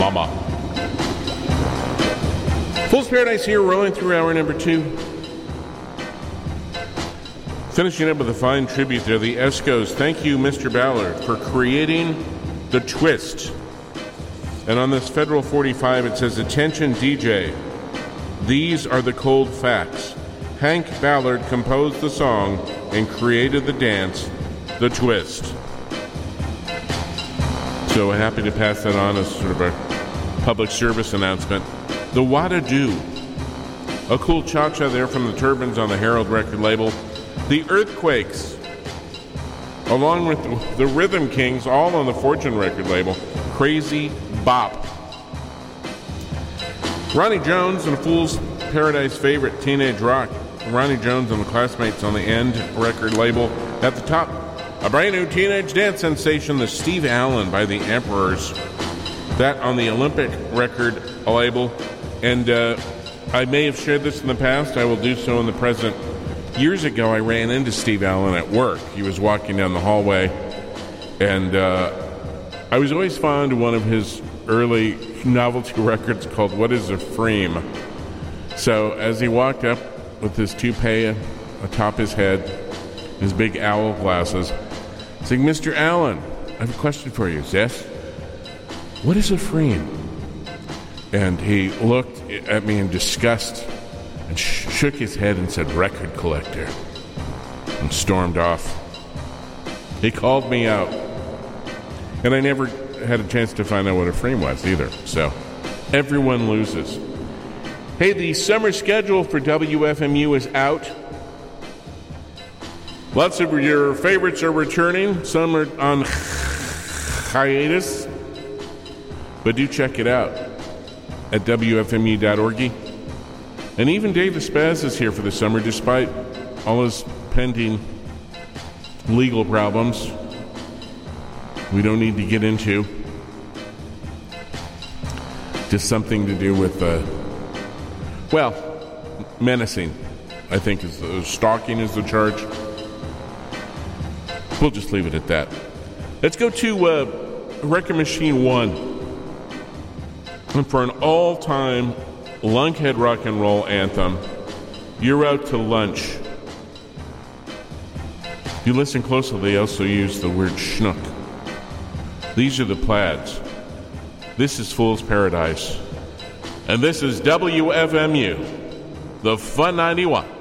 mama. Fool's Paradise here, rolling through hour number 2. Finishing up with a fine tribute there, the Escos. Thank you, Mr. Ballard, for creating the twist. And on this Federal 45, it says, "Attention, DJ. These are the cold facts. Hank Ballard composed the song and created the dance, the twist." So happy to pass that on as sort of a public service announcement. The Wada-Doo. A cool cha-cha there from the Turbans on the Herald record label. The Earthquakes, along with the Rhythm Kings, all on the Fortune record label. Crazy Bop. Ronnie Jones and Fool's Paradise favorite, Teenage Rock. Ronnie Jones and the Classmates on the End record label. At the top, a brand new teenage dance sensation, the Steve Allen by the Emperors. That on the Olympic record label. And I may have shared this in the past. I will do so in the present. Years ago, I ran into Steve Allen at work. He was walking down the hallway, and I was always fond of one of his early novelty records called What is a Frame? So as he walked up with his toupee atop his head, his big owl glasses, saying, "Mr. Allen, I have a question for you." "Yes?" "What is a frame?" And he looked at me in disgust and shook his head and said, "Record collector," and stormed off. He called me out, and I never had a chance to find out what a frame was either. So everyone loses. Hey, the summer schedule for WFMU is out. Lots of your favorites are returning. Some are on hiatus. But do check it out at WFMU.org. And even Dave the Spaz is here for the summer, despite all his pending legal problems we don't need to get into. Just something to do with, menacing, I think, is stalking is the charge. We'll just leave it at that. Let's go to Record Machine 1. And for an all-time lunkhead rock and roll anthem, You're Out to Lunch. If you listen closely, they also use the word schnook. These are the Plaids. This is Fool's Paradise. And this is WFMU, the Fun 91.